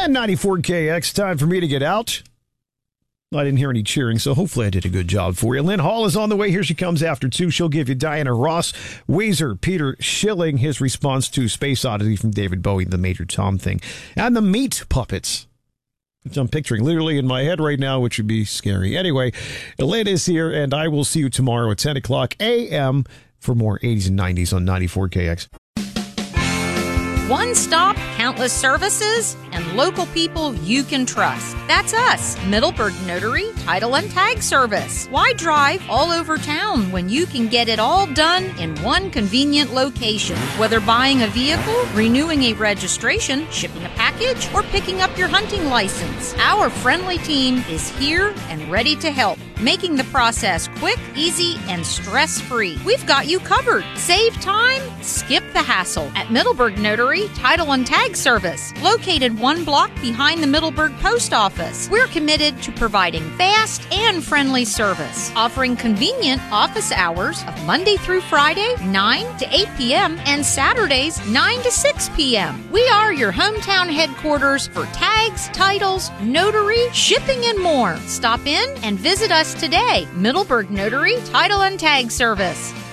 And 94KX, time for me to get out. I didn't hear any cheering, so hopefully I did a good job for you. Lynn Hall is on the way. Here she comes after 2. She'll give you Diana Ross, Weezer, Peter Schilling, his response to Space Oddity from David Bowie, the Major Tom thing, and the Meat Puppets, which I'm picturing literally in my head right now, which would be scary. Anyway, Lynn is here, and I will see you tomorrow at 10 o'clock a.m. for more 80s and 90s on 94KX. One stop, countless services, and local people you can trust. That's us, Middleburg Notary Title and Tag Service. Why drive all over town when you can get it all done in one convenient location? Whether buying a vehicle, renewing a registration, shipping a package, or picking up your hunting license, our friendly team is here and ready to help, making the process quick, easy, and stress-free. We've got you covered. Save time, skip the hassle at Middleburg Notary Title and Tag Service, located 1 block behind the Middleburg Post Office. We're committed to providing fast and friendly service, offering convenient office hours of Monday through Friday, 9 to 8 p.m., and Saturdays, 9 to 6 p.m. We are your hometown headquarters for tags, titles, notary, shipping, and more. Stop in and visit us today. Middleburg Notary Title and Tag Service.